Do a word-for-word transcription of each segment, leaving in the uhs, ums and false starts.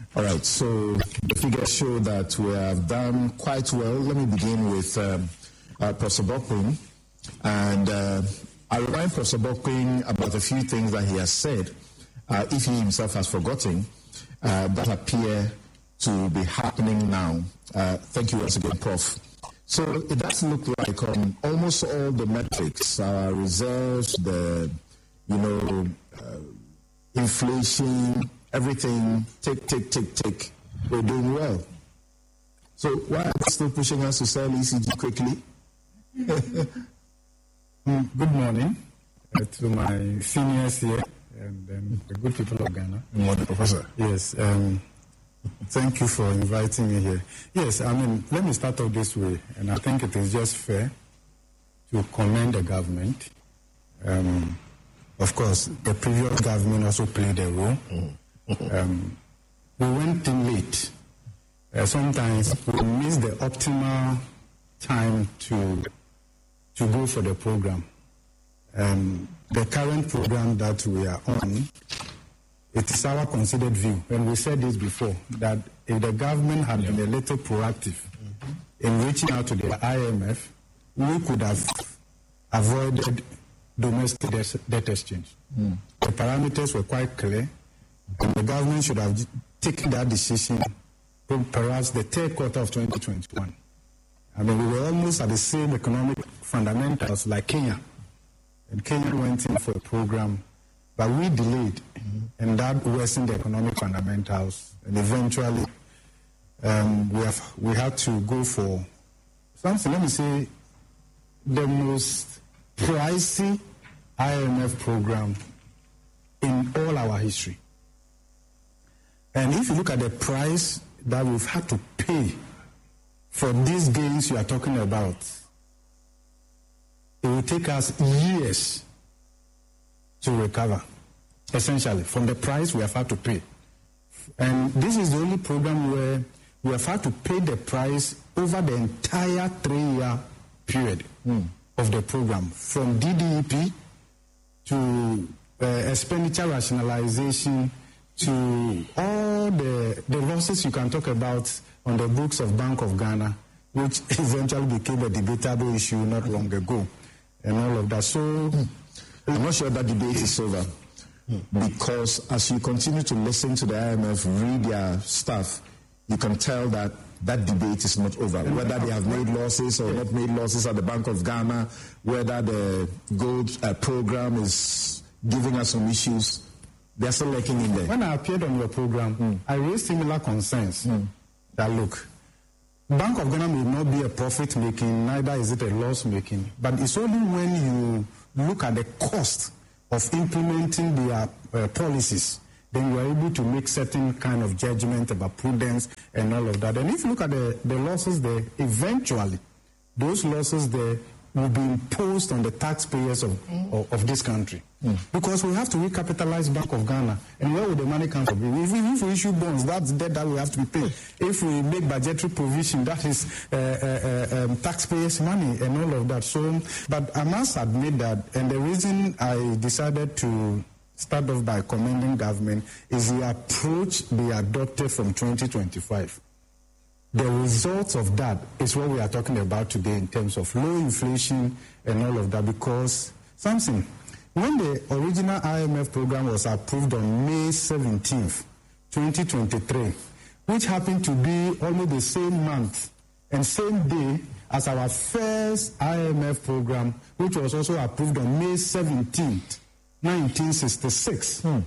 All right, so the figures show that we have done quite well. Let me begin with um, uh, Professor Bokpin. And uh, I'll remind Professor Bokpin about a few things that he has said, uh, if he himself has forgotten, uh, that appear to be happening now. Uh, thank you once again, Prof So it does look like on almost all the metrics, our reserves, the, you know, uh, inflation, everything, tick, tick, tick, tick, we're doing well. So why are they still pushing us to sell E C G quickly? mm, good morning uh, to my seniors here and um, the good people of Ghana. Good morning, Professor. Yes. Um, Thank you for inviting me here. Yes, I mean, let me start off this way, and I think it is just fair to commend the government. Um, of course, the previous government also played a role. Um, we went in late. Uh, sometimes we miss the optimal time to to go for the program. Um, the current program that we are on, it is our considered view, and we said this before, that if the government had been a little proactive mm-hmm. in reaching out to the I M F, we could have avoided domestic debt exchange. Mm. The parameters were quite clear, and the government should have taken that decision perhaps the third quarter of twenty twenty-one. I mean, we were almost at the same economic fundamentals like Kenya, and Kenya went in for a program, but we delayed, mm-hmm. and that worsened the economic fundamentals. And eventually, um, we have we had to go for something. Let me say, the most pricey I M F program in all our history. And if you look at the price that we've had to pay for these gains you are talking about, it will take us years to recover, essentially, from the price we have had to pay. And this is the only program where we have had to pay the price over the entire three-year period mm. of the program, from D D E P to uh, expenditure rationalization to all the, the losses you can talk about on the books of Bank of Ghana, which eventually became a debatable issue not long ago, and all of that. So mm. I'm not sure that debate is over, because as you continue to listen to the I M F, read their stuff, you can tell that that debate is not over. Whether they have made losses or not made losses at the Bank of Ghana, whether the gold uh, program is giving us some issues, they're still lurking in there. When I appeared on your program, mm. I raised similar concerns mm. that, look, Bank of Ghana may not be a profit-making, neither is it a loss-making, but it's only when you look at the cost of implementing their uh, policies, then you are able to make certain kind of judgment about prudence and all of that. And if you look at the, the losses there, eventually, those losses there will be imposed on the taxpayers of, mm. of, of this country. Mm. Because we have to recapitalize Bank of Ghana. And where will the money come from? If we, if we issue bonds, that's debt that we have to be paid. If we make budgetary provision, that is uh, uh, uh, um, taxpayers' money and all of that. So, but I must admit that, and the reason I decided to start off by commending government is the approach they adopted from twenty twenty-five. The results of that is what we are talking about today in terms of low inflation and all of that, because something, when the original I M F program was approved on May seventeenth, twenty twenty-three, which happened to be almost the same month and same day as our first I M F program, which was also approved on May seventeenth, nineteen sixty-six, hmm.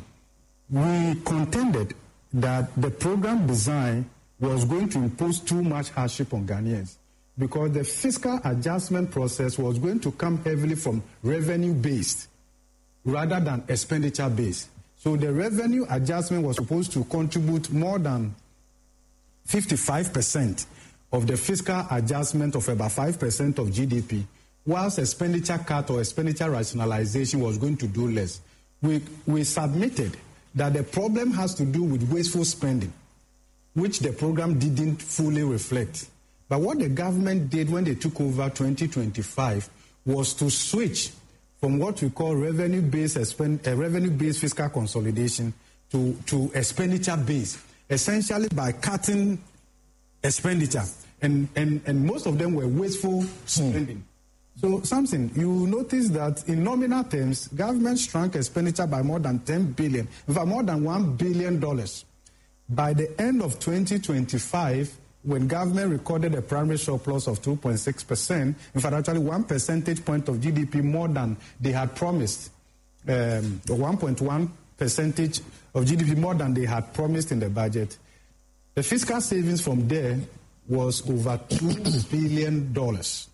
we contended that the program design was going to impose too much hardship on Ghanaians, because the fiscal adjustment process was going to come heavily from revenue-based rather than expenditure-based. So the revenue adjustment was supposed to contribute more than fifty-five percent of the fiscal adjustment of about five percent of G D P, whilst expenditure cut or expenditure rationalization was going to do less. We, we submitted that the problem has to do with wasteful spending, which the program didn't fully reflect. But what the government did when they took over twenty twenty-five was to switch from what we call revenue-based expend, uh, revenue-based fiscal consolidation to, to expenditure-based. essentially by cutting expenditure. And, and, and most of them were wasteful spending. Mm. So, Samson, you notice that in nominal terms, government shrunk expenditure by more than ten billion dollars, in fact, more than one billion dollars. By the end of twenty twenty-five, when government recorded a primary surplus of two point six percent, in fact, actually one percentage point of G D P more than they had promised, um, one point one percentage of G D P more than they had promised in the budget, the fiscal savings from there was over two billion dollars.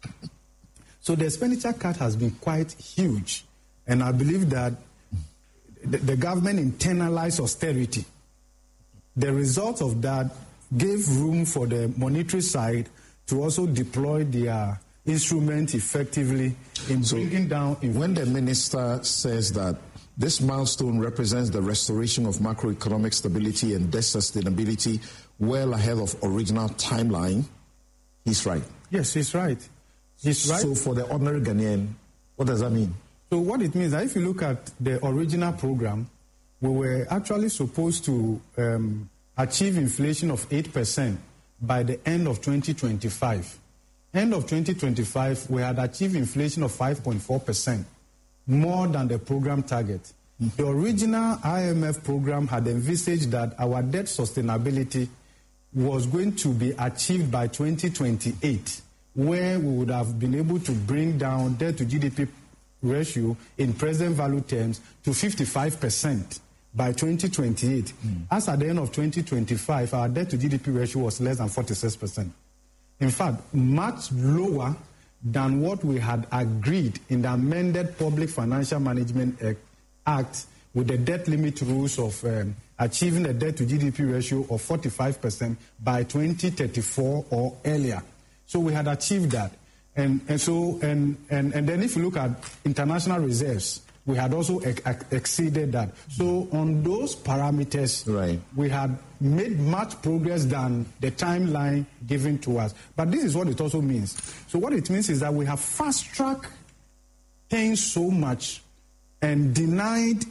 So the expenditure cut has been quite huge, and I believe that the, the government internalized austerity. The result of that gave room for the monetary side to also deploy their instrument effectively in so bringing down inflation. When the minister says that this milestone represents the restoration of macroeconomic stability and debt sustainability well ahead of original timeline, he's right. Yes, he's right. He's right. So for the ordinary Ghanaian, what does that mean? So what it means is that if you look at the original program, we were actually supposed to um, achieve inflation of eight percent by the end of twenty twenty-five. End of twenty twenty-five, we had achieved inflation of five point four percent, more than the program target. Mm-hmm. The original I M F program had envisaged that our debt sustainability was going to be achieved by twenty twenty-eight, where we would have been able to bring down debt to G D P ratio in present value terms to fifty-five percent by twenty twenty-eight. Mm. As at the end of twenty twenty-five, our debt to G D P ratio was less than forty-six percent. In fact, much lower than what we had agreed in the amended Public Financial Management Act with the debt limit rules of um, achieving a debt to G D P ratio of forty-five percent by twenty thirty-four or earlier. So we had achieved that. And, and so, and, and, and then if you look at international reserves, we had also ex- exceeded that. So on those parameters, right, we had made much progress than the timeline given to us. But this is what it also means. So what it means is that we have fast-tracked things so much and denied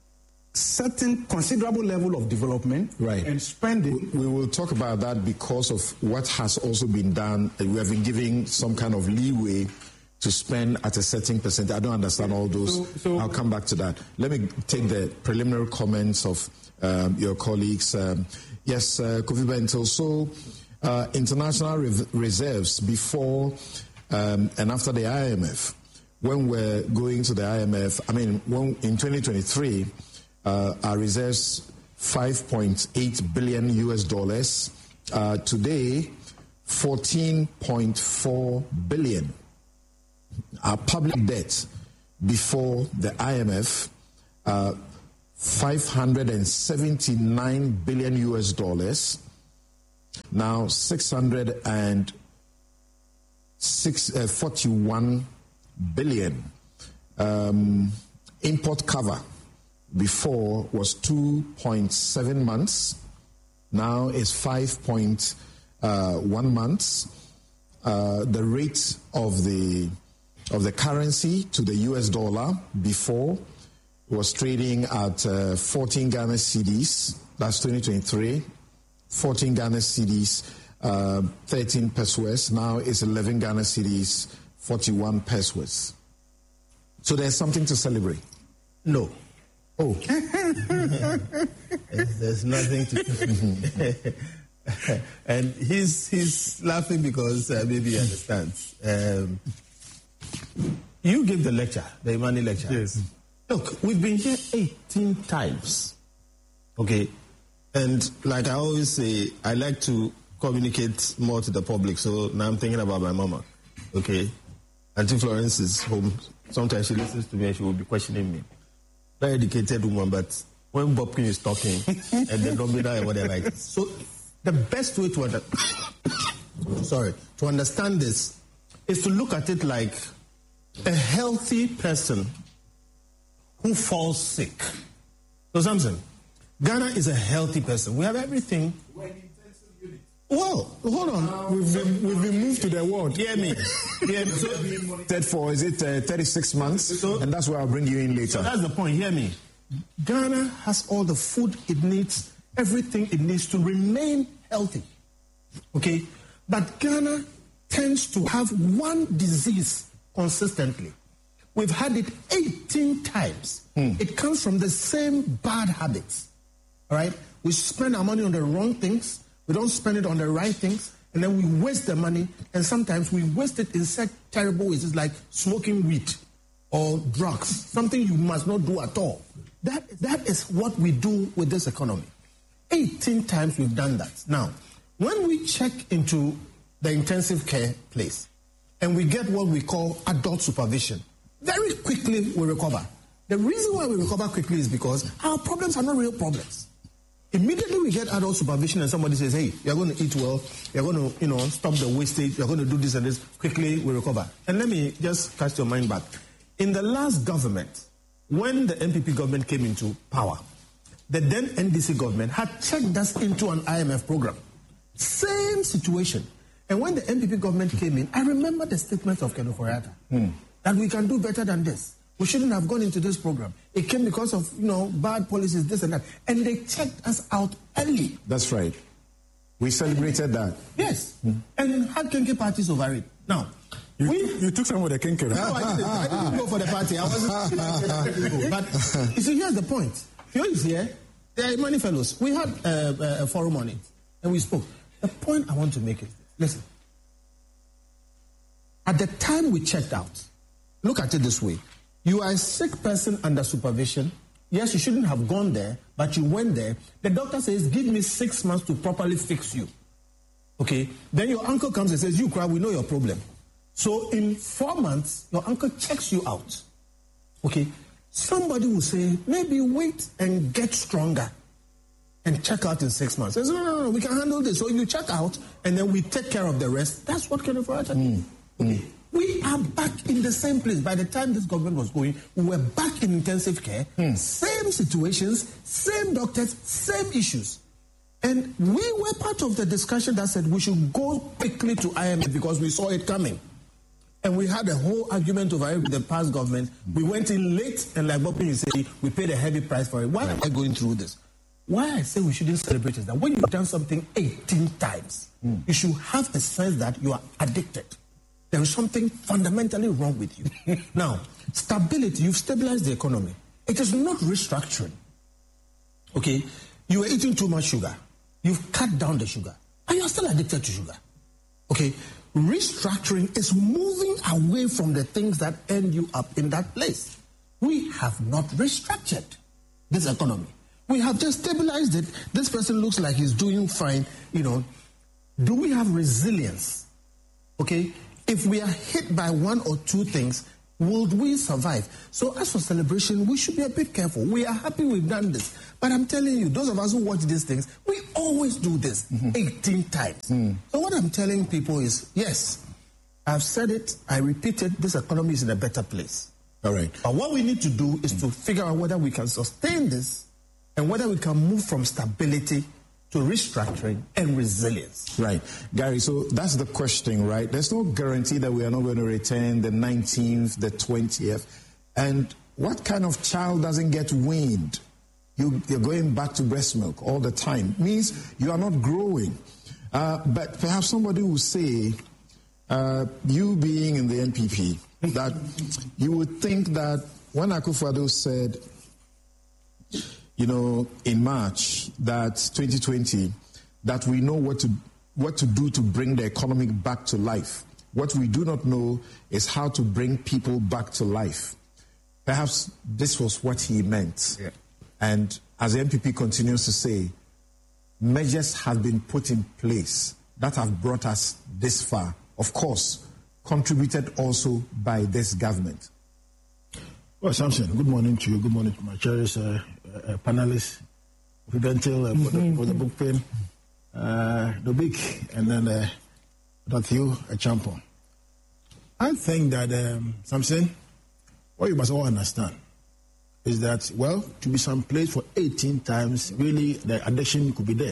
certain considerable level of development, right, and spending. We will talk about that because of what has also been done. We have been giving some kind of leeway to spend at a certain percent. I don't understand all those. So, so I'll come back to that. Let me take the preliminary comments of um, your colleagues. Um, yes, uh, Kofi Bento. So, uh, international re- reserves before um, and after the I M F. When we're going to the I M F, I mean, when, in twenty twenty-three, uh, our reserves five point eight billion U S dollars. Uh, today, fourteen point four billion. Our public debt before the I M F, uh, five hundred seventy-nine billion U S dollars. Now six hundred forty-one billion. Um, import cover before was two point seven months. Now is five point one months. Uh, the rate of the of the currency to the U S dollar before was trading at uh, fourteen Ghana cedis. That's twenty twenty-three. fourteen Ghana cedis, uh, thirteen pesos. Now it's eleven Ghana cedis, forty-one pesos. So there's something to celebrate. No. Oh. There's nothing to and he's he's laughing because uh, maybe he understands. Um, you give the lecture, the Imani lecture. Yes. Look, we've been here eighteen times. Okay? And like I always say, I like to communicate more to the public. So now I'm thinking about my mama. Okay? Auntie Florence is home. Sometimes she listens to me and she will be questioning me. Very educated woman, but when Bob King is talking, and then don't be there and whatever it is. So the best way to under- sorry to understand this is to look at it like a healthy person who falls sick. So Samson, Ghana is a healthy person. We have everything. Well, hold on. We've been, we've been moved to the ward. Hear me. Hear me. So, Third for is it uh, thirty-six months? So, and that's where I'll bring you in later. So that's the point. Hear me. Ghana has all the food it needs everything it needs to remain healthy. Okay? But Ghana tends to have one disease consistently. We've had it eighteen times. Mm. It comes from the same bad habits. All right? We spend our money on the wrong things. We don't spend it on the right things. And then we waste the money. And sometimes we waste it in such terrible ways. It's like smoking weed or drugs. Something you must not do at all. That, that is what we do with this economy. eighteen times we've done that. Now, when we check into the intensive care place and we get what we call adult supervision, very quickly we recover. The reason why we recover quickly is because our problems are not real problems. Immediately we get adult supervision and somebody says, hey, you're going to eat well, you're going to, you know, stop the wastage, you're going to do this and this, quickly we recover. And let me just cast your mind back. In the last government, when the N P P government came into power, the then N D C government had checked us into an I M F program. Same situation. And when the N P P government came in, I remember the statement of Ken Ofori-Atta hmm. that we can do better than this. We shouldn't have gone into this program. It came because of, you know, bad policies, this and that. And they checked us out early. That's right. We celebrated that. Yes. Mm. And had Kenke parties over it. Now, you, we, you took some of the Kenke. No, I didn't. I didn't go for the party. I wasn't. But you see, here's the point. Fio is here. There are many fellows. We had uh, a forum on it, and we spoke. The point I want to make is this. Listen. At the time we checked out, look at it this way. You are a sick person under supervision. Yes, you shouldn't have gone there, but you went there. The doctor says, give me six months to properly fix you. Okay? Then your uncle comes and says, you cry, we know your problem. So in four months, your uncle checks you out. Okay? Somebody will say, maybe wait and get stronger and check out in six months. Says, no, no, no, we can handle this. So you check out and then we take care of the rest. That's what Ken Ofori-Atta did. Okay? We are back in the same place. By the time this government was going, we were back in intensive care. Hmm. Same situations, same doctors, same issues. And we were part of the discussion that said we should go quickly to I M F because we saw it coming. And we had a whole argument over it with the past government. We went in late, and like Bob you say, we paid a heavy price for it. Why am I going through this? Why I say we shouldn't celebrate is that when you've done something eighteen times, hmm. you should have a sense that you are addicted. There is something fundamentally wrong with you. Now, stability, you've stabilized the economy. It is not restructuring. Okay? You were eating too much sugar. You've cut down the sugar. And you're still addicted to sugar. Okay? Restructuring is moving away from the things that end you up in that place. We have not restructured this economy. We have just stabilized it. This person looks like he's doing fine. You know, do we have resilience? Okay? If we are hit by one or two things, will we survive? So as for celebration, we should be a bit careful. We are happy we've done this. But I'm telling you, those of us who watch these things, we always do this mm-hmm. eighteen times. Mm. So what I'm telling people is, yes, I've said it, I repeat it, this economy is in a better place. All right. But what we need to do is mm. to figure out whether we can sustain this and whether we can move from stability to restructuring and resilience. Right. Gary, so that's the question, right? There's no guarantee that we are not going to return the nineteenth, the twentieth. And what kind of child doesn't get weaned? You, you're going back to breast milk all the time. Means you are not growing. Uh, but perhaps somebody will say, uh, you being in the N P P, that you would think that when Akufo-Addo said, you know, in March, that twenty twenty, that we know what to what to do to bring the economy back to life. What we do not know is how to bring people back to life. Perhaps this was what he meant. Yeah. And as the N P P continues to say, measures have been put in place that have brought us this far. Of course, contributed also by this government. Well, Samson, good morning to you. Good morning to my cherished uh, uh, panelists, Fidentil, uh, mm-hmm. for the book pen, uh, the big, and then uh, Matthew, a champion. I think that, um, Samson, what you must all understand is that, well, to be someplace for eighteen times, really, the addiction could be there.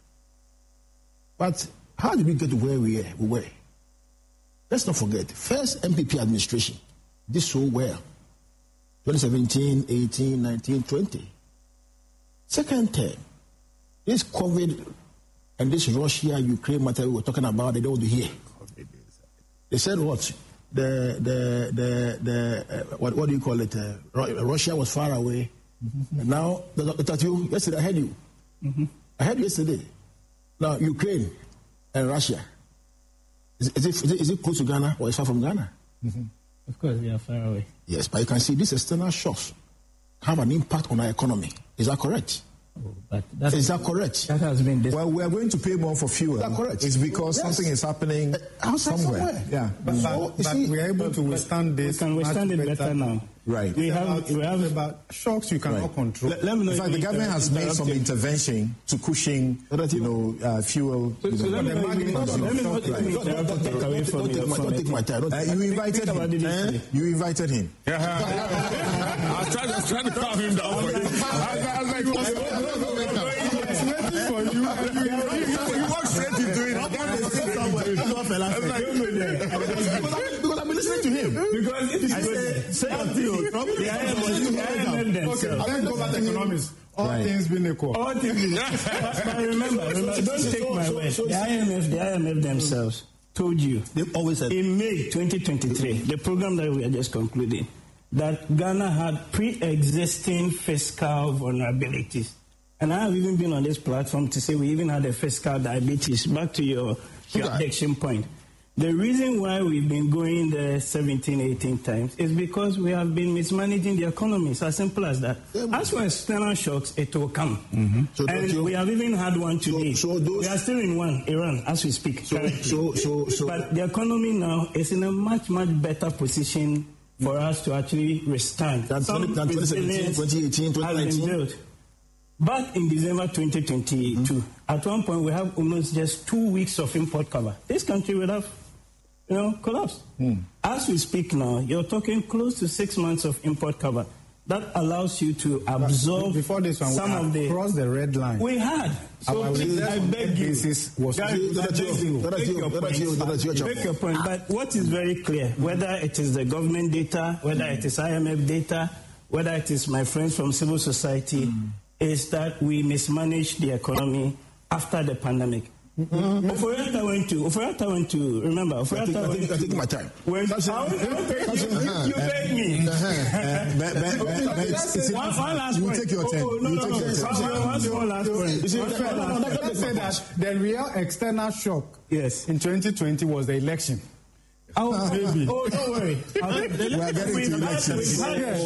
But how did we get to where we were? Let's not forget, first N P P administration did so well. twenty seventeen, eighteen, nineteen, twenty. Second term, this COVID and this Russia-Ukraine matter we were talking about, they don't do here. They said what? The the the the uh, what what do you call it? Uh, Russia was far away. Mm-hmm. And now look at you. Yesterday I heard you. Mm-hmm. I heard you yesterday. Now Ukraine and Russia. Is, is, it, is, it, is it close to Ghana or is it far from Ghana? Mm-hmm. Of course, they are far away. Yes, but you can see these external shocks have an impact on our economy. Is that correct? Oh, but that is that correct? That has been. Well, we are going to pay more for fuel. Is that correct? It's because yes. something is happening uh, somewhere. somewhere. Yeah, but, so, but, but we are able to withstand this. We can withstand it better, better now. Right. We have, about, we have about shocks you cannot right. control. Let, let me know. In fact, the government has made some intervention to cushion, you know, uh, fuel. So, so let me not take away from you. Don't take my time. You invited him. You invited him. I was trying, I was trying to calm him down for you. I was like, what's waiting for you? You walk straight into it. Because I've been listening to him. Because it is I said, say until the I M F themselves. Okay, let's go back to economics. All right. things being equal. All things being equal. But remember, remember, don't take my word. The I M F, the I M F themselves told you. They always said in May twenty twenty-three, the program that we are just concluding, that Ghana had pre-existing fiscal vulnerabilities. And I have even been on this platform to say we even had a fiscal diabetes. Back to your, your okay. addiction point. The reason why we've been going there seventeen, eighteen times is because we have been mismanaging the economy. It's as simple as that. Yeah, as for external shocks, it will come. Mm-hmm. So and you, we have even had one today. So, so those, we are still in one, Iran, as we speak. So, so, so, so, but the economy now is in a much, much better position for us to actually withstand. That's twenty seventeen, twenty eighteen, twenty nineteen. Back in December twenty twenty-two, mm-hmm. at one point we have almost just two weeks of import cover. This country would have, you know, collapsed. Mm. As we speak now, you're talking close to six months of import cover. That allows you to absorb before this one, some of the cross the red line. We had. So Our please, I beg you. Was Guys, I beg you. Make your point. Make your point. But what is very clear, whether it is the government data, whether it is I M F data, whether it is my friends from civil society, mm. is that we mismanaged the economy after the pandemic. Mm-hmm. Oforiatta went to, Oforiatta went to, remember, Oforiatta went to. I take my time. When, how, how, you, you, you beg me. One last point. You take your turn. Oh, no, you no, take no. your turn. One last point. You see, let's say that the real external shock yes. in twenty twenty was the election. Oh, maybe. Oh, don't worry. We are getting to elections.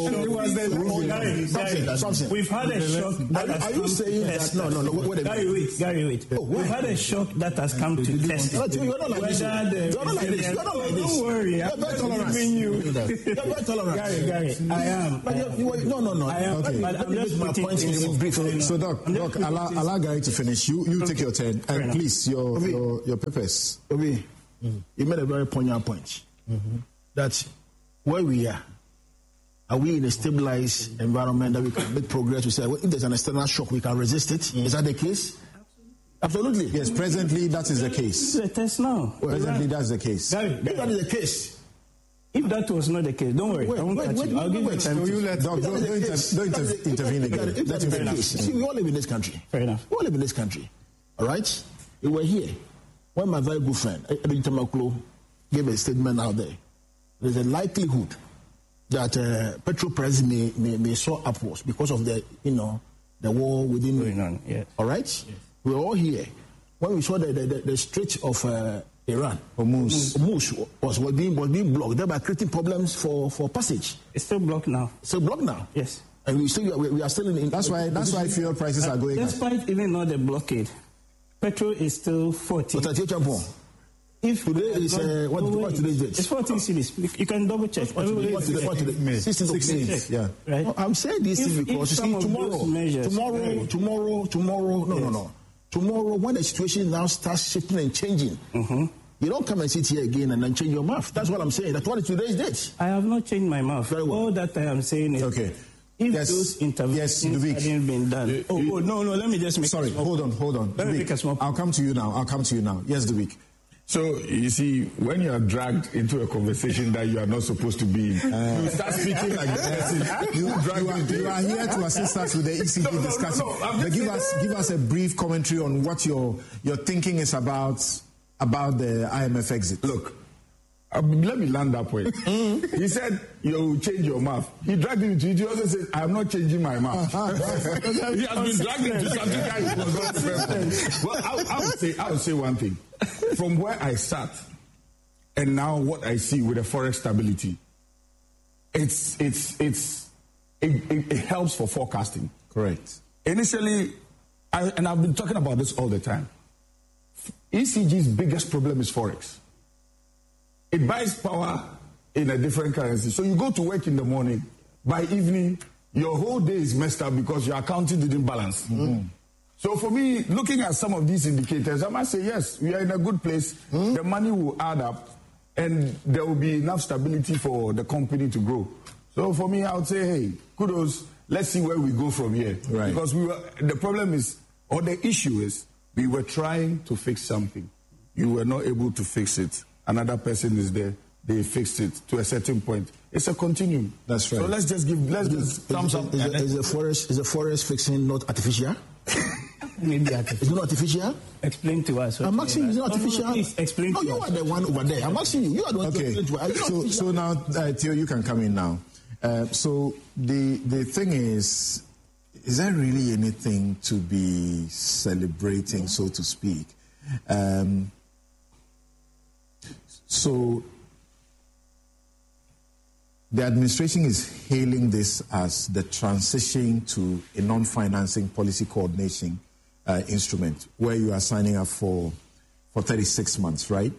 We've had a shock that has Are you saying that? No, no, no. Wait a minute. Gary, wait. Gary, wait. Oh, We've had a shock that has come to test. You're not like this. You're not like this. You're not like this. Don't worry. You're very tolerant. You're very tolerant. Gary, Gary, I am. No, no, no. I am. Okay. But I'm just my point in move briefly. So, Doc, Doc, allow, allow Gary to finish. You, you take your turn, and please, your, your, your papers. Obi, you made a very poignant point. Mm-hmm. That where we are, are we in a stabilized environment that we can make progress? We say, well, if there's an external shock, we can resist it. Mm-hmm. Is that the case? Absolutely. Yes, presently that is the case. It's a test now. Well, presently that's the case. Gary, if that is the case. If that was not the case, don't worry. Wait, I won't wait, catch wait, you. I'll wait, give wait, you time. So to you let, don't don't, don't, inter- don't inter- intervene again. If that is the case. See, we all live in this country. Fair enough. We all live in this country. All right? We were here when my very good friend, Edwin Tamaklo, gave a statement out there. There's a likelihood that uh, petrol prices may, may, may soar upwards because of the, you know, the war within. Going on, yes. All right? Yes. We were all here. When we saw the, the, the, the Strait of uh, Iran, Hormuz Hormuz was, was, being, was being blocked, thereby creating problems for, for passage. It's still blocked now. Still blocked now? Yes. And we still we, we are still in. in that's why that's why fuel prices uh, are going despite up. Despite even not the blockade, petrol is still fourteen. If today is uh, what, what today's date? It's fourteen cities. You can double check. What today? What today? What today? sixteenth. Yeah. Right. No, I'm saying this if, because you see tomorrow, measures, tomorrow, right. tomorrow, tomorrow. No, yes. no, no. Tomorrow, when the situation now starts shifting and changing, mm-hmm. you don't come and sit here again and then change your mouth. That's what I'm saying. That's what is today's date. I have not changed my mouth. Very well. All that I am saying is okay. If yes. those interventions yes, hadn't been done. Uh, oh, oh, no, no, let me just make Sorry, hold on, hold on. Let me make a small I'll come to you now. I'll come to you now. Yes, Dubik. So, you see, when you are dragged into a conversation that you are not supposed to be in, uh, you start speaking like the person. You, you, are, you are here to assist us with the E C G no, no, discussion. No, no, but give us give us a brief commentary on what your your thinking is about about the I M F exit. Look, uh, let me land that point. Mm. He said you will change your mouth. He dragged him into it. He also said, I am not changing my mouth. He has been dragged into something that he was not prepared for. Well, I, I would say I would say one thing. From where I sat and now what I see with the forex stability, it's it's it's it, it, it helps for forecasting. Correct. Initially, I, and I've been talking about this all the time. E C G's biggest problem is forex. It buys power in a different currency. So you go to work in the morning, by evening, your whole day is messed up because your accounting didn't balance. Mm-hmm. So for me, looking at some of these indicators, I must say, yes, we are in a good place. Mm-hmm. The money will add up, and there will be enough stability for the company to grow. So for me, I would say, hey, kudos. Let's see where we go from here. Right. Because we were, the problem is, or the issue is, we were trying to fix something. You were not able to fix it. Another person is there. They fixed it to a certain point. It's a continuum. That's right. So let's just give, let's Is, just thumbs up. is, is, is the forest is the forest fixing not artificial? Maybe artificial. It's not artificial. Explain to us. I'm asking you, it's not No, no, no, artificial. please explain No, to you us. are the one over there. I'm asking you. You are the one. Okay. To, to, So so now, uh, Theo, you can come in now. Uh, so the the thing is, is there really anything to be celebrating, so to speak? Um, so the administration is hailing this as the transition to a non-financing policy coordination uh, instrument, where you are signing up for for thirty-six months, right?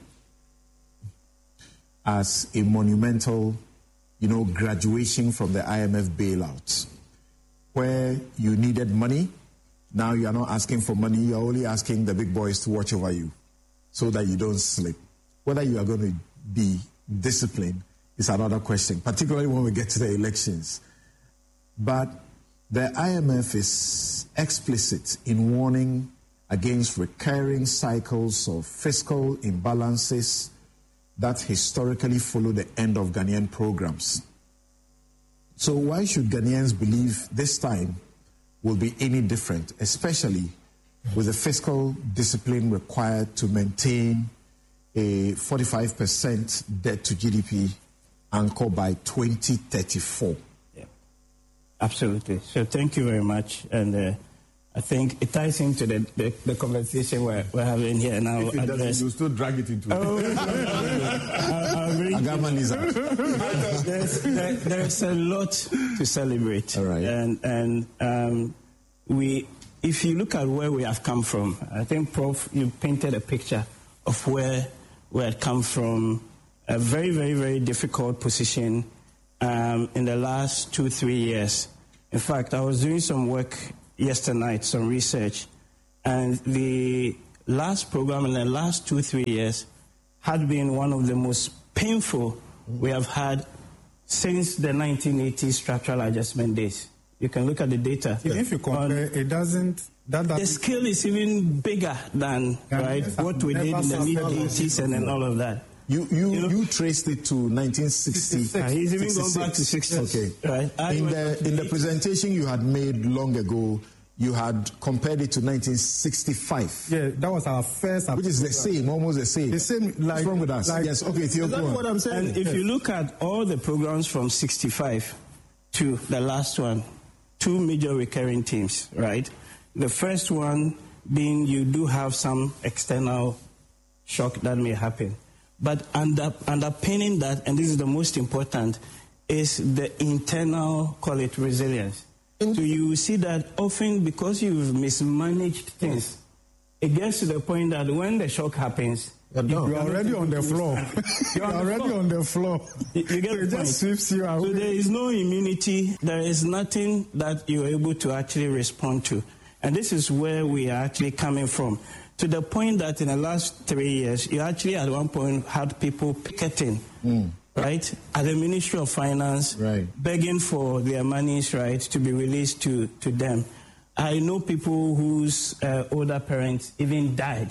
As a monumental, you know, graduation from the I M F bailout, where you needed money. Now you are not asking for money, you are only asking the big boys to watch over you so that you don't slip. Whether you are going to be disciplined is another question, particularly when we get to the elections. But the I M F is explicit in warning against recurring cycles of fiscal imbalances that historically follow the end of Ghanaian programs. So why should Ghanaians believe this time will be any different, especially with the fiscal discipline required to maintain a forty-five percent debt to G D P anchor by twenty thirty-four? Yeah, absolutely. So thank you very much. And uh, I think it ties into the, the, the conversation we're, we're having here now. If it doesn't, you still drag it into oh, it. I'll, I'll bring Agama Lizard. there's, there, there's a lot to celebrate. All right. And, and um, we, if you look at where we have come from, I think, Prof, you painted a picture of where we had come from, a very, very, very difficult position um, in the last two, three years. In fact, I was doing some work yesterday night, some research, and the last program in the last two, three years had been one of the most painful we have had since the nineteen eighties structural adjustment days. You can look at the data. Even if you compare, it doesn't... That, that the scale is even bigger than Yeah, right yes, what we did in the never mid suffered eighties and then all of that. You you, You know- you traced it to nineteen sixty. Uh, he's even gone back to sixty. Okay. Right. I In went the back to in the eighty. presentation you had made long ago, you had compared it to nineteen sixty-five, yeah, that was our first... which is the same, almost the same. The same, What's like- wrong with us? like- Yes. Okay, Theo, That's go on. what I'm saying. And if you look at all the programs from sixty-five to the last one, two major recurring themes, right? The first one being you do have some external shock that may happen. But under, underpinning that, and this is the most important, is the internal, call it resilience. So you see that often because you've mismanaged things, it gets to the point that when the shock happens, You're down. You're already on the floor. You're already on the floor. You, you get So the it point. just sweeps you So away. there is no immunity. There is nothing that you're able to actually respond to. And this is where we are actually coming from. To the point that in the last three years, you actually at one point had people picketing, Mm. right, at the Ministry of Finance, Right. begging for their monies, right, to be released to, to them. I know people whose uh, older parents even died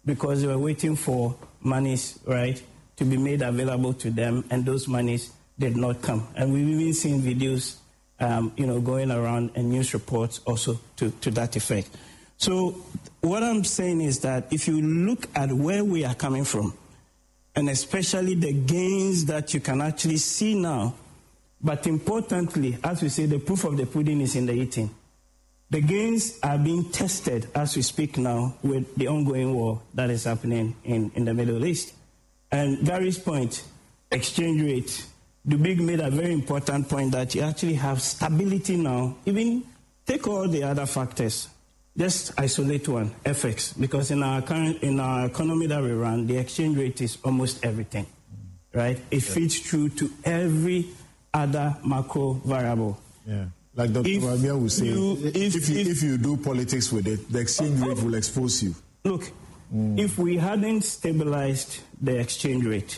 because they were waiting for monies, right, to be made available to them, and those monies did not come. And we've even seen videos, um, you know, going around and news reports also to, to that effect. So what I'm saying is that if you look at where we are coming from, and especially the gains that you can actually see now, but importantly, as we say, the proof of the pudding is in the eating. The gains are being tested as we speak now with the ongoing war that is happening in, in the Middle East. And Gary's point, exchange rate, Dubig made a very important point that you actually have stability now. Even take all the other factors, just isolate one, F X, because in our current, in our economy that we run, the exchange rate is almost everything, right? It feeds through to every other macro variable. Yeah. Like Doctor Rabia would say, you, if, if, you, if, if you do politics with it, the exchange rate will expose you. Look, mm. if we hadn't stabilized the exchange rate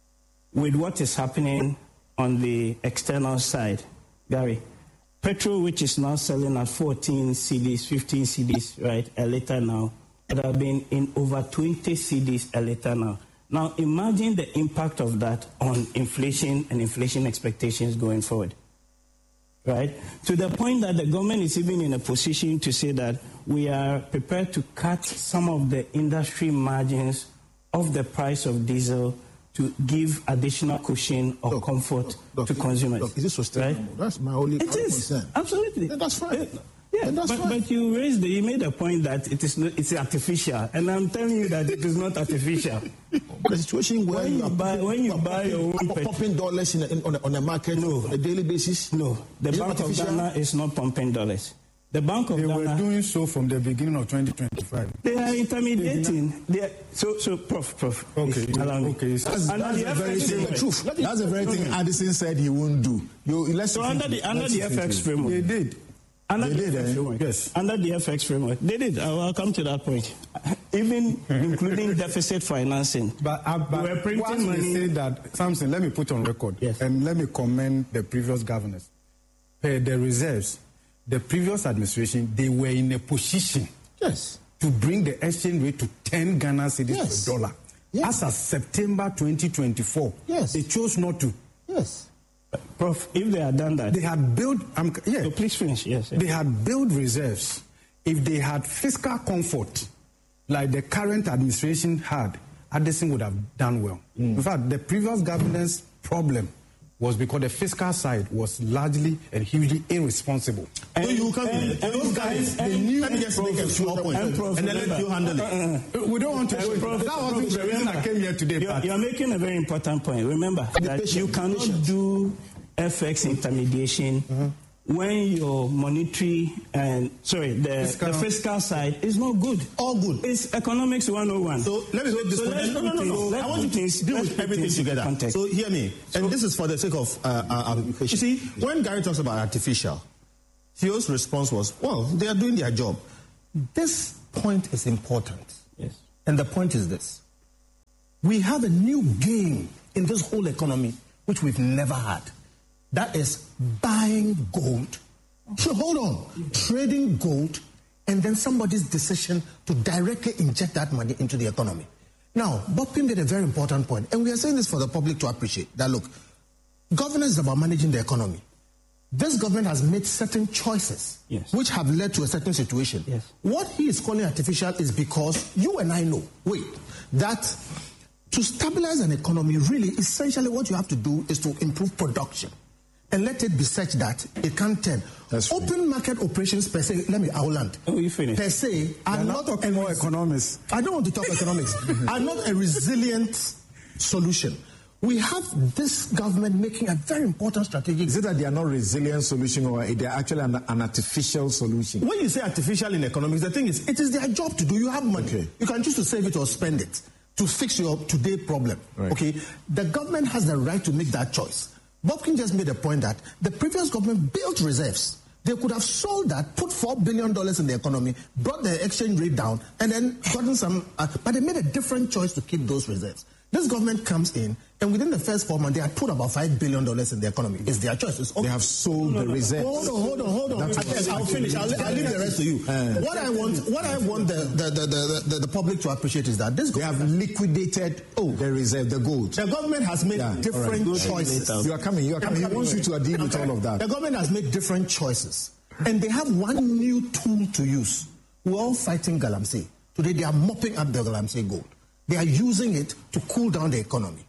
with what is happening on the external side, Gary, petrol, which is now selling at fourteen cedis, fifteen cedis, right, a litre now, would have been in over twenty cedis a litre now. Now, imagine the impact of that on inflation and inflation expectations going forward. Right? To the point that the government is even in a position to say that we are prepared to cut some of the industry margins of the price of diesel to give additional cushion or look, comfort look, look, to consumers. Look, is it sustainable? Right? That's my only it is. concern. Absolutely. Then that's fine. Uh, yeah, then that's but, fine. but you raised, the, you made a point that it is not, it's artificial, and I'm telling you that it is not artificial. The situation where when you, you buy, when you buy your own popping, popping dollars in a, in, on, a, on a market no. on a daily basis. No, the Bank of Ghana is not pumping dollars. The Bank of they Ghana... They were doing so from the beginning of twenty twenty-five. They are intermediating. They are, so, so, Prof, Prof. Okay, allow me. okay. That's, that's the very thing. The truth. That's the very thing Addison said he won't do. You, let's so under the under the F X framework, they did. Under they the did, F X eh? framework, yes. Under the F X framework, they did. I will come to that point. Even including deficit financing. But, uh, but we were printing money. Say that something. Let me put on record, yes. and let me commend the previous governors. Per the reserves, the previous administration, they were in a position, yes, to bring the exchange rate to ten Ghana cedis yes. per dollar. Yes. As of September twenty twenty-four, yes, they chose not to. Yes. Prof, if they had done that, they had built. Um, yeah, so please finish. Yes, yes. They had built reserves. If they had fiscal comfort, like the current administration had, Addison would have done well. Mm. In fact, the previous governance problem was because the fiscal side was largely and hugely irresponsible. And so you come in, and those guys, they knew. Let me just make a small point, and, and, and then let you handle it. Uh, uh, we don't want to. That wasn't the reason I came here today. You're, you're making a very important point. Remember that patient, you cannot patient. do F X intermediation mm-hmm. when your monetary and sorry the fiscal. the fiscal side is not good. All good. It's economics one oh one. So let me make this so point. No, no, no, no. I want you to deal with everything together. Context. So hear me, and so, this is for the sake of uh, our patient. You see, when Gary talks about artificial, Theo's response was, "Well, they are doing their job." This point is important. Yes. And the point is this: we have a new game in this whole economy which we've never had. That is buying gold. So hold on. Trading gold, and then somebody's decision to directly inject that money into the economy. Now, Bob Pim made a very important point, and we are saying this for the public to appreciate, that look, governance is about managing the economy. This government has made certain choices, yes, which have led to a certain situation. Yes. What he is calling artificial is because you and I know, wait, that to stabilize an economy, really, essentially what you have to do is to improve production. And let it be such that it can turn. That's Open right. market operations per se, let me, I will land. Oh, you finish. Per se, are You're not, not talking more economics. I don't want to talk economics. Are not a resilient solution. We have this government making a very important strategic. Is it that they are not resilient solution, or they are actually an, an artificial solution? When you say artificial in economics, the thing is, it is their job to do. You have money. Okay. You can choose to save it or spend it to fix your today problem. Right. Okay. The government has the right to make that choice. Bobkin just made a point that the previous government built reserves. They could have sold that, put four billion dollars in the economy, brought the exchange rate down, and then gotten some, uh, but they made a different choice to keep those reserves. This government comes in, and within the first four months, they had put about five billion dollars in the economy. It's their choice. It's they have sold the reserves. Hold on, hold on, hold on. Yes, I'll finish. I'll, I'll leave the rest to you. Uh, what I want, what I want the the, the, the, the, the public to appreciate is that this they have liquidated oh, the reserve, the gold. The government has made yeah, different right. choices. You are coming. You are coming. He wants you to deal with all of that. The government has made different choices, and they have one new tool to use. We're all fighting Galamsey. Today, they are mopping up the Galamsey gold. They are using it to cool down the economy.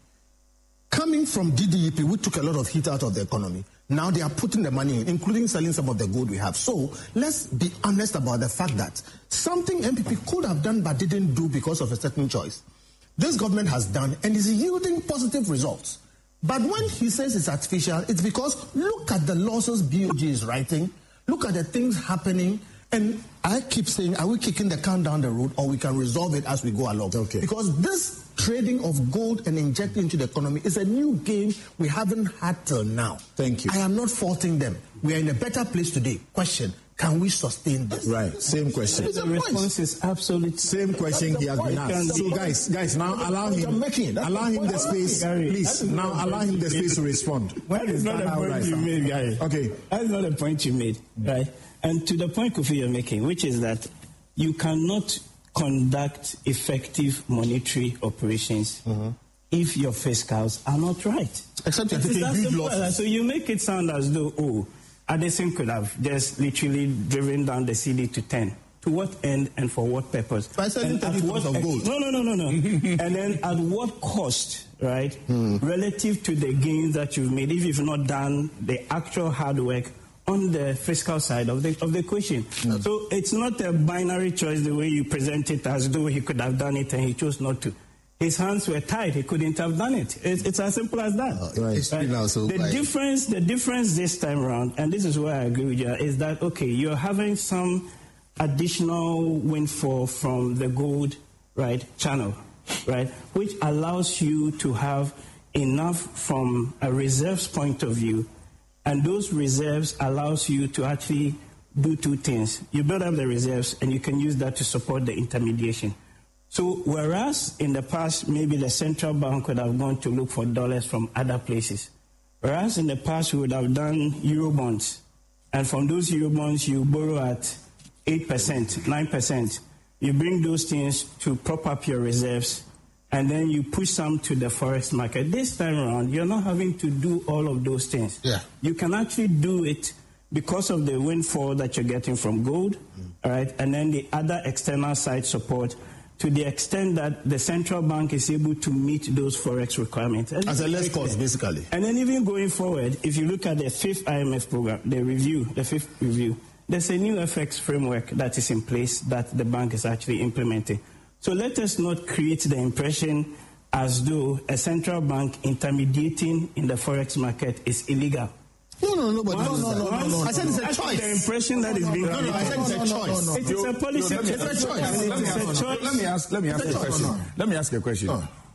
Coming from D D E P, we took a lot of heat out of the economy. Now they are putting the money in, including selling some of the gold we have. So let's be honest about the fact that something M P P could have done but didn't do because of a certain choice. This government has done and is yielding positive results. But when he says it's artificial, it's because look at the losses B O G is writing, look at the things happening. And I keep saying, are we kicking the can down the road, or we can resolve it as we go along? Okay. Because this trading of gold and injecting into the economy is a new game we haven't had till now. Thank you. I am not faulting them. We are in a better place today. Question, can we sustain this? Right, same question. The response is absolutely same question he has been asked. So guys, guys, now allow him, allow him the space, please. Now allow him the space to respond. That is not a point you made, guys. Okay. That's not a point you made, right? And to the point, Kofi, you're making, which is that you cannot conduct effective monetary operations mm-hmm. if your fiscals are not right. Except you're taking huge losses. So you make it sound as though, oh, Addison could have just literally driven down the C D to ten. To what end and for what purpose? By selling thirty tons of gold. No, no, no, no, no. And then at what cost, right, mm. relative to the gains that you've made, if you've not done the actual hard work on the fiscal side of the of the equation. No. So it's not a binary choice the way you present it, as though he could have done it and he chose not to. His hands were tied; he couldn't have done it. It's, it's as simple as that. Uh, right. Right. Also the like... difference, the difference this time around, and this is where I agree with you, is that okay, you're having some additional windfall from the gold, right, channel, right, which allows you to have enough from a reserves point of view. And those reserves allows you to actually do two things. You build up the reserves, and you can use that to support the intermediation. So whereas in the past, maybe the central bank would have gone to look for dollars from other places. Whereas in the past, we would have done euro bonds. And from those euro bonds, you borrow at eight percent, nine percent. You bring those things to prop up your reserves, and then you push some to the forex market. This time around, you're not having to do all of those things. Yeah. You can actually do it because of the windfall that you're getting from gold, mm. all right, and then the other external side support to the extent that the central bank is able to meet those forex requirements. And as a less cost, basically. And then even going forward, if you look at the fifth I M F program, the review, the fifth review, there's a new F X framework that is in place that the bank is actually implementing. So let us not create the impression as though a central bank intermediating in the forex market is illegal. No, no, no, but no, no, no, no, no. I said it's a choice. The impression that is being no, no, I said it's a choice. It is a policy. It's a choice. Let me ask. Let me ask a question. Let me ask a question.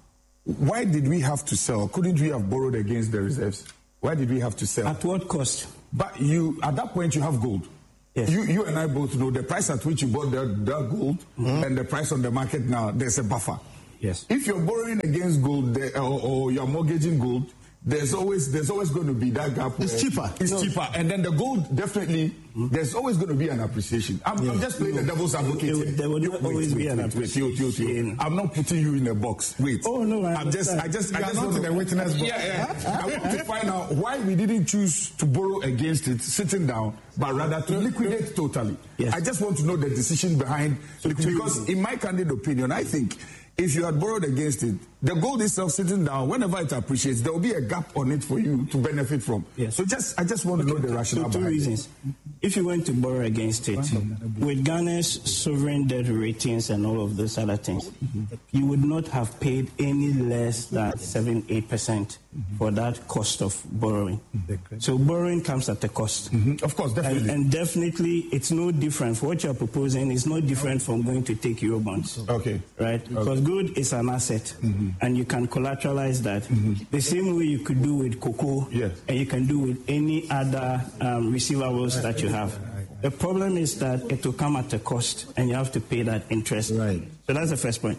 Why did we have to sell? Couldn't we have borrowed against the reserves? Why did we have to sell? At what cost? But you, at that point, you have gold. Yes. You, you and I both know the price at which you bought the, the gold mm-hmm. and the price on the market now, there's a buffer. Yes. If you're borrowing against gold or, or you're mortgaging gold, there's always there's always going to be that gap. It's cheaper. It's no. cheaper. And then the gold, definitely, mm-hmm. there's always going to be an appreciation. I'm, yeah. I'm just playing no. the devil's advocate. Would, there will not always wait, be an appreciation. I'm not putting you in a box. Wait. Oh, no, I I'm just, I just, you I just not want in to, the witness box. Yeah, yeah. I want to find out why we didn't choose to borrow against it, sitting down, but rather to liquidate totally. Yes. I just want to know the decision behind, so because in my candid opinion, I think if you had borrowed against it, the gold itself sitting down, whenever it appreciates, there will be a gap on it for you to benefit from. Yes. So just, I just want to know the rationale so two behind reasons. it. If you went to borrow against it, with Ghana's sovereign debt ratings and all of those other things, mm-hmm. you would not have paid any less than seven, eight percent mm-hmm. for that cost of borrowing. Mm-hmm. So borrowing comes at a cost. Mm-hmm. Of course, definitely. And, and definitely, it's no different. For what you're proposing is no different from going to take Eurobonds. Okay. Right? Because okay. gold is an asset, mm-hmm. and you can collateralize that. Mm-hmm. The same way you could do with cocoa, yes. and you can do with any other um, receivables that you have. The problem is that it will come at a cost, and you have to pay that interest. Right. So that's the first point.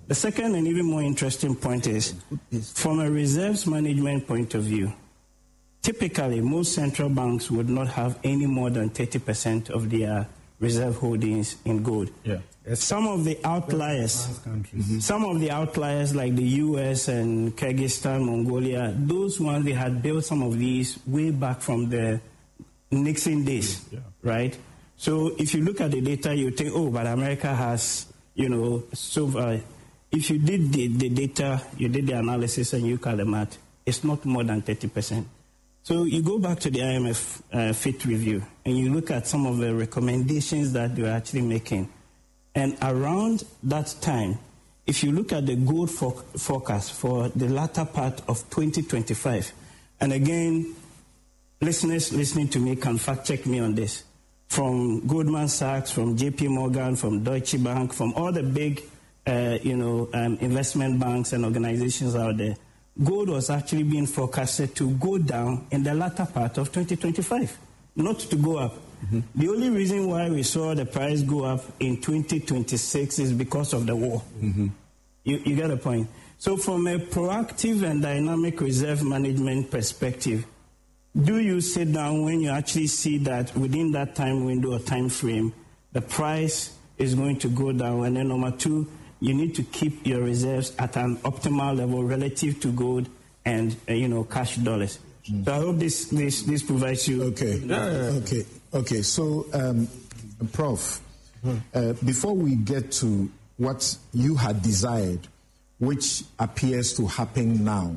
The second and even more interesting point is, from a reserves management point of view, typically most central banks would not have any more than thirty percent of their reserve holdings in gold. Yeah. Some of the outliers, mm-hmm. some of the outliers like the U S and Kyrgyzstan, Mongolia, those ones, they had built some of these way back from the Nixon days, yeah. right? So if you look at the data, you think, oh, but America has, you know, so uh, if you did the, the data, you did the analysis and you look at the math, it's not more than thirty percent. So you go back to the I M F uh, Fit Review and you look at some of the recommendations that they were actually making. And around that time, if you look at the gold for, forecast for the latter part of twenty twenty-five, and again, listeners listening to me can fact check me on this, from Goldman Sachs, from J P Morgan, from Deutsche Bank, from all the big uh, you know, um, investment banks and organizations out there, gold was actually being forecasted to go down in the latter part of twenty twenty-five, not to go up. Mm-hmm. The only reason why we saw the price go up in twenty twenty-six is because of the war. Mm-hmm. You, you get a point. So from a proactive and dynamic reserve management perspective, do you sit down when you actually see that within that time window or time frame, the price is going to go down? And then number two, you need to keep your reserves at an optimal level relative to gold and, uh, you know, cash dollars. Mm. So I hope this, this, this provides you. Okay, yeah, yeah. okay, okay. So, um, Prof, mm. uh, before we get to what you had desired, which appears to happen now,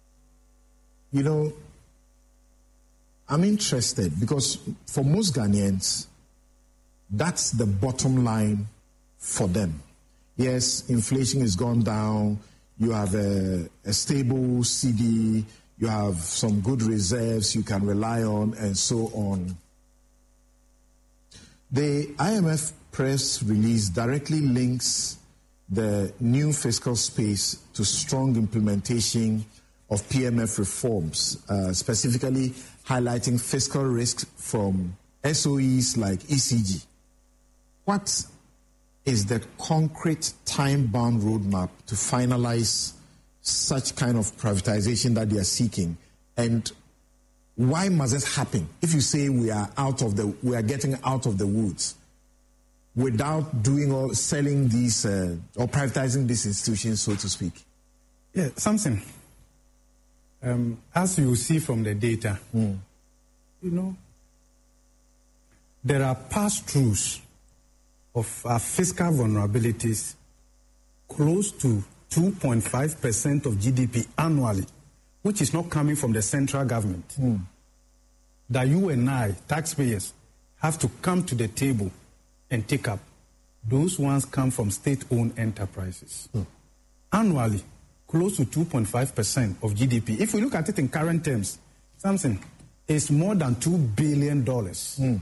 you know, I'm interested because for most Ghanaians, that's the bottom line for them. Yes, inflation has gone down. You have a, a stable C D. You have some good reserves you can rely on, and so on. The I M F press release directly links the new fiscal space to strong implementation of P M F reforms, uh, specifically highlighting fiscal risks from S O Es like E C G. What is the concrete time-bound roadmap to finalize such kind of privatization that they are seeking? And why must it happen? If you say we are out of the, we are getting out of the woods without doing or selling these uh, or privatizing these institutions, so to speak. Yeah, something. Um, as you see from the data, mm. you know, there are pass-throughs of our fiscal vulnerabilities close to two point five percent of G D P annually, which is not coming from the central government. Mm. That you and I, taxpayers, have to come to the table and take up. Those ones come from state-owned enterprises. Mm. Annually, close to two point five percent of G D P. If we look at it in current terms, something is more than two billion dollars. Mm.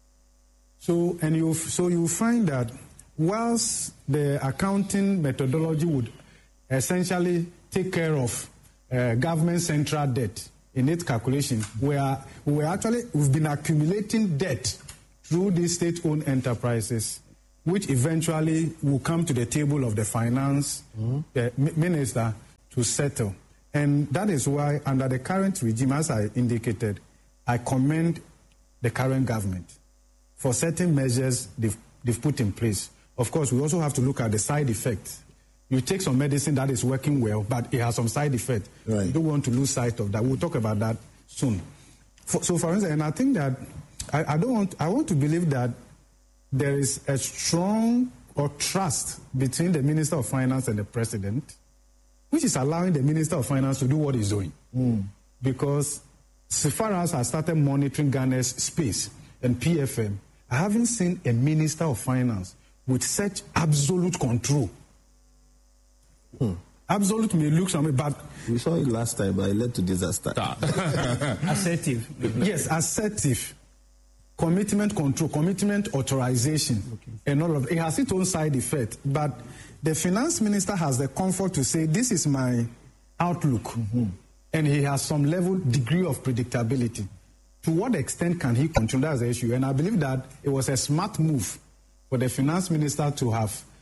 So, and you, so you find that whilst the accounting methodology would essentially take care of uh, government central debt in its calculation, we are, we are actually, we've been accumulating debt through these state-owned enterprises, which eventually will come to the table of the finance mm-hmm. the minister to settle. And that is why, under the current regime, as I indicated, I commend the current government for certain measures they've, they've put in place. Of course, we also have to look at the side effects. You take some medicine that is working well, but it has some side effect. Right. You don't want to lose sight of that. We'll talk about that soon. For, so, for instance, and I think that I, I don't want. I want to believe that there is a strong or trust between the Minister of Finance and the President, which is allowing the Minister of Finance to do what he's doing. Mm. Because so far as I started monitoring Ghana's space and P F M, I haven't seen a Minister of Finance with such absolute control. Hmm. Absolute may look something, but we saw it last time, but it led to disaster. Assertive. Yes, assertive. Commitment control, commitment authorization, okay. and all of it. It has its own side effect, but the finance minister has the comfort to say, this is my outlook, mm-hmm. and he has some level, degree of predictability. To what extent can he control? That's the issue, and I believe that it was a smart move for the finance minister to have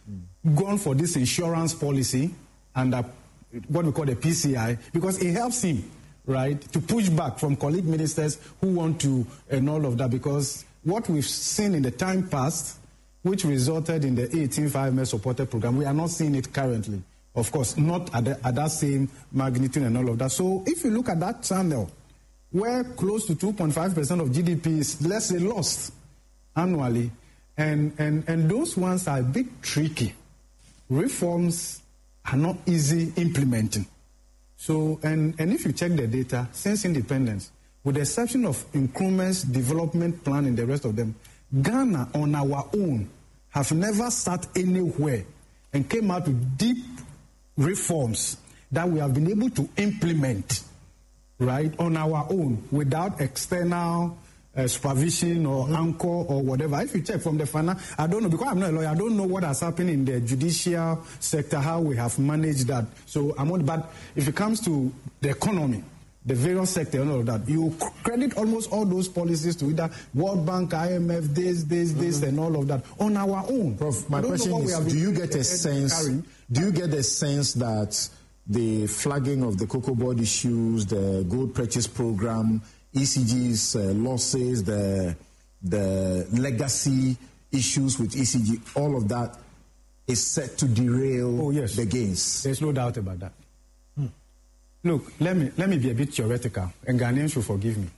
mm. gone for this insurance policy under what we call the P C I, because it helps him, right, to push back from colleague ministers who want to, and all of that, because what we've seen in the time past, which resulted in the eighteen I M F supported program, we are not seeing it currently. Of course, not at, the, at that same magnitude and all of that. So if you look at that channel, where close to two point five percent of G D P is, let's say, lost annually, and, and, and those ones are a bit tricky. Reforms are not easy implementing. So, and, and if you check the data, since independence, with the exception of Nkrumah's development plan and the rest of them, Ghana on our own have never sat anywhere and came out with deep reforms that we have been able to implement, right, on our own without external uh, supervision or mm-hmm. anchor or whatever. If you check from the finance, I don't know, because I'm not a lawyer, I don't know what has happened in the judicial sector, how we have managed that. So I'm not, but if it comes to the economy, the various sector and all of that, you credit almost all those policies to either World Bank, I M F, this, this, this, mm-hmm. and all of that on our own. Prof, my question is, do you get a sense, carrying. do you get a sense that the flagging of the cocoa board issues, the gold purchase program, E C G's uh, losses, the, the legacy issues with E C G, all of that is set to derail oh, yes. the gains? There's no doubt about that. Look, let me let me be a bit theoretical, and Ghanaians should forgive me.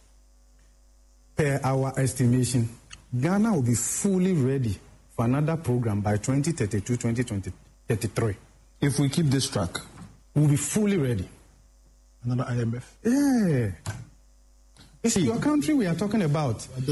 Per our estimation, Ghana will be fully ready for another program by twenty thirty-two, twenty thirty-three. If we keep this track, we'll be fully ready. Another I M F? Yeah. It's your country we are talking about. Uh,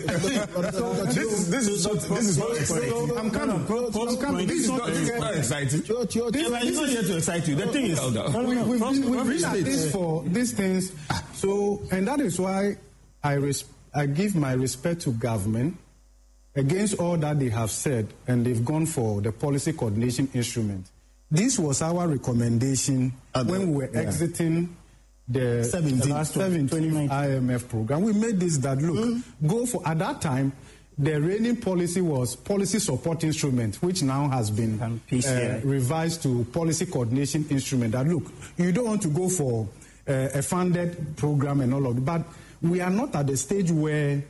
this, this is not this is not exciting. I'm coming. I'm coming. This is not exciting. It's not here to excite you. The thing is, we've been we've at this for these things. So, and that is why I res- I give my respect to government against all that they have said, and they've gone for the policy coordination instrument. This was our recommendation uh, when we were yeah. exiting the seventeenth I M F program. We made this that, look, mm. go for, at that time, the reigning policy was policy support instrument, which now has been uh, revised to policy coordination instrument. That, look, you don't want to go for uh, a funded program and all of that, but we are not at the stage where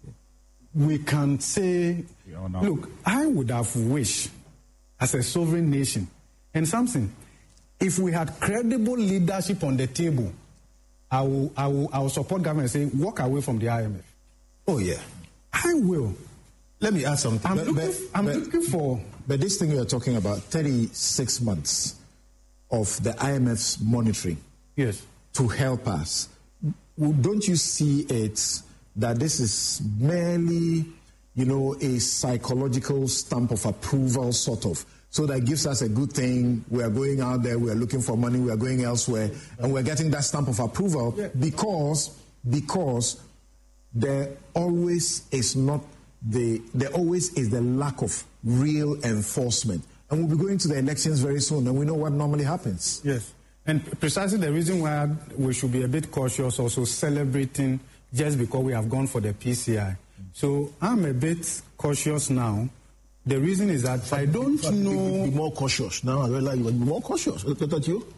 we can say, look, I would have wished as a sovereign nation, and something, if we had credible leadership on the table, I will, I will, I will support government and say, walk away from the I M F. Oh, yeah. I will. Let me ask something. I'm, but, looking, but, I'm but, looking for... But this thing you're talking about, thirty-six months of the I M F's monitoring yes. to help us, don't you see it that this is merely, you know, a psychological stamp of approval, sort of? So that gives us a good thing. We are going out there, we are looking for money, we are going elsewhere, and we're getting that stamp of approval yeah. because because there always is not the there always is the lack of real enforcement. And we'll be going to the elections very soon, and we know what normally happens. Yes. And precisely the reason why we should be a bit cautious also celebrating just because we have gone for the P C I. So I'm a bit cautious now. The reason is that I don't know... Be more cautious. Now I realize you will be more cautious. Look at you.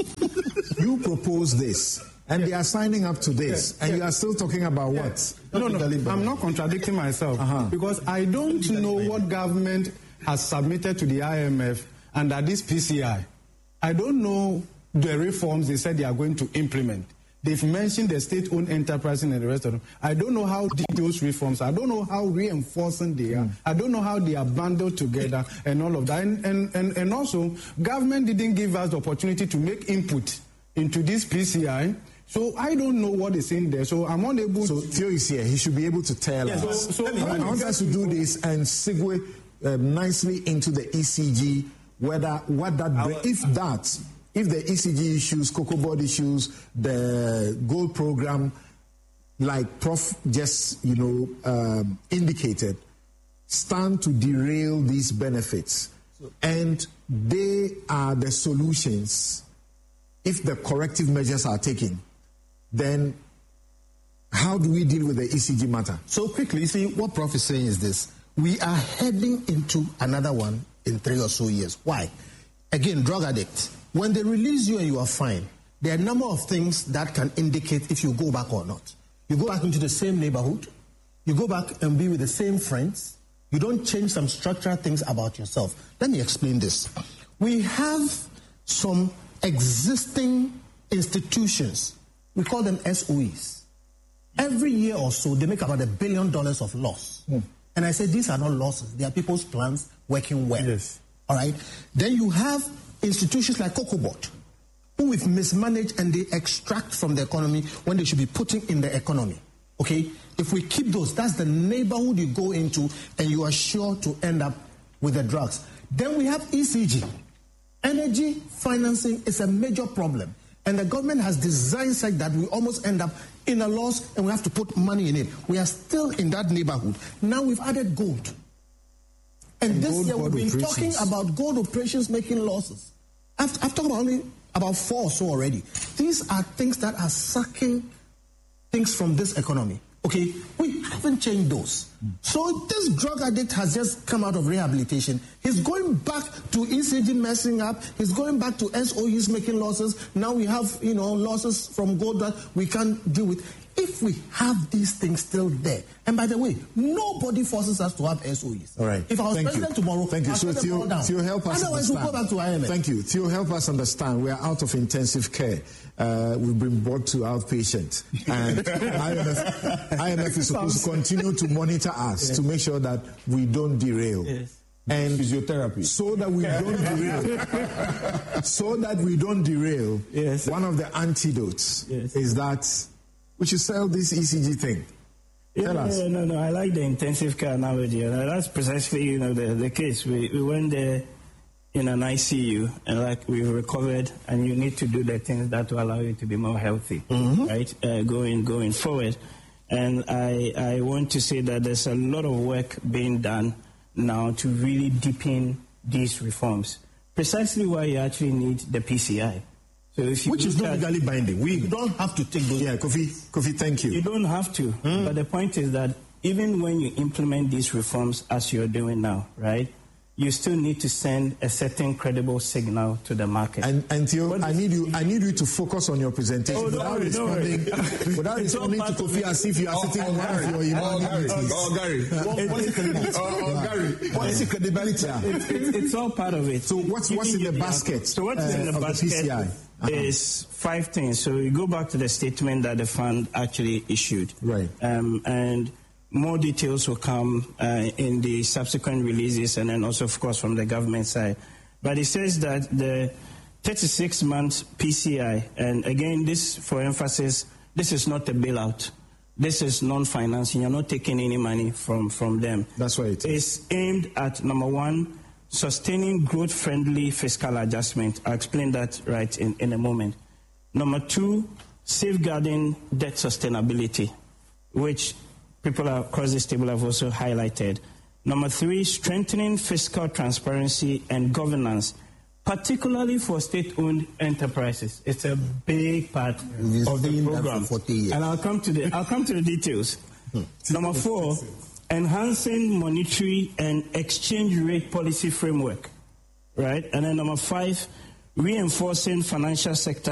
You propose this, and yeah. they are signing up to this, yeah. and yeah. you are still talking about yeah. what? No, no, no. I'm not contradicting myself, uh-huh. because I don't know what government has submitted to the I M F under this P C I. I don't know the reforms they said they are going to implement. They've mentioned the state-owned enterprise and the rest of them. I don't know how deep those reforms are. I don't know how reinforcing they are. Mm. I don't know how they are bundled together and all of that. And, and, and, and also, government didn't give us the opportunity to make input into this P C I. So I don't know what is in there. So I'm unable so, to... So Theo is here. He should be able to tell yes, us. So, so I want us to do this and segue uh, nicely into the E C G, whether what that... Our, if that... If the E C G issues, cocoa board issues, the gold program, like Prof just, you know, um, indicated, stand to derail these benefits, and they are the solutions. If the corrective measures are taken, then how do we deal with the E C G matter? So quickly, you see, what Prof is saying is this. We are heading into another one in three or so years. Why? Again, drug addict. When they release you and you are fine, there are a number of things that can indicate if you go back or not. You go back into the same neighborhood. You go back and be with the same friends. You don't change some structural things about yourself. Let me explain this. We have some existing institutions. We call them S O Es. Every year or so, they make about a billion dollars of loss. Mm. And I say these are not losses. They are people's plans working well. Yes. All right? Then you have institutions like COCOBOT, who we've mismanaged and they extract from the economy when they should be putting in the economy. Okay? If we keep those, that's the neighborhood you go into and you are sure to end up with the drugs. Then we have E C G. Energy financing is a major problem. And the government has designed such that we almost end up in a loss and we have to put money in it. We are still in that neighborhood. Now we've added gold. And, and this year we've been operations. talking about gold operations making losses. I've, I've talked about only about four or so already. These are things that are sucking things from this economy. Okay, we haven't changed those. Mm. So this drug addict has just come out of rehabilitation. He's going back to E C G messing up. He's going back to S O Es making losses. Now we have, you know, losses from gold that we can't deal with. If we have these things still there, and by the way, nobody forces us to have S O Es. All right. If I was Thank president you. tomorrow, Thank you. I'll So shut them all down. Theo, help us Otherwise, understand. we'll go back to I M F. Thank you. Theo, help us understand. We are out of intensive care. Uh, we've been brought to outpatient. And I M F, I M F is supposed to continue to monitor us yes. to make sure that we don't derail. Yes. And physiotherapy. So that we don't derail. so that we don't derail. Yes. One of the antidotes yes. is that we should sell this E C G thing. Yeah, Tell us. No, no, no. I like the intensive care analogy. And that's precisely, you know, the, the case. We, we went there in an I C U, and like we've recovered, and you need to do the things that will allow you to be more healthy, mm-hmm. right? Uh, going going forward. And I I want to say that there's a lot of work being done now to really deepen these reforms. Precisely why you actually need the P C I. So if you Which is not legally binding. We don't have to take those. Yeah, Kofi, Kofi, thank you. You don't have to. Mm. But the point is that even when you implement these reforms as you're doing now, right, you still need to send a certain credible signal to the market. And, and Theo, I need you I need you to focus on your presentation oh, without worry, responding, without responding to Kofi as if you are oh, sitting oh, on one Gary. of your Oh, Gary. Oh, Gary. What, what is the credibility? Oh, oh, Gary. What is the credibility? Yeah. It, it, it's all part of it. So what's, what's in the basket? So what's uh, in the of basket the P C I? Uh-huh. is five things. So you go back to the statement that the fund actually issued. Right. Um, and more details will come uh, in the subsequent releases and then also, of course, from the government side. But it says that the thirty-six month P C I, and again, this, for emphasis, this is not a bailout. This is non-financing. You're not taking any money from, from them. That's right. It is. It's aimed at, number one, sustaining growth-friendly fiscal adjustment. I'll explain that right in, in a moment. Number two, safeguarding debt sustainability, which people across this table have also highlighted. Number three, strengthening fiscal transparency and governance, particularly for state-owned enterprises. It's a big part We've of the program. For forty years. And I'll come to the I'll come to the details. Hmm. Number four, enhancing monetary and exchange rate policy framework, right? And then number five, reinforcing financial sector